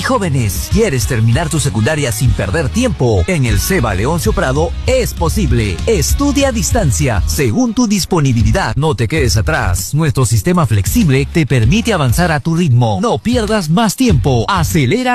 jóvenes, ¿quieres terminar tu secundaria sin perder tiempo? En el CEBA Leoncio Prado es posible. Estudia a distancia, según tu disponibilidad. No te quedes atrás. Nuestro sistema flexible te permite avanzar a tu ritmo. No pierdas más tiempo. Acelera